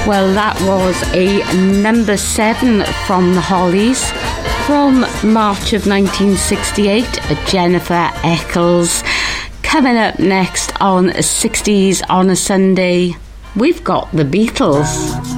Well, that was a number 7 from the Hollies from March of 1968, Jennifer Eccles. Coming up next on 60s on a Sunday, we've got the Beatles.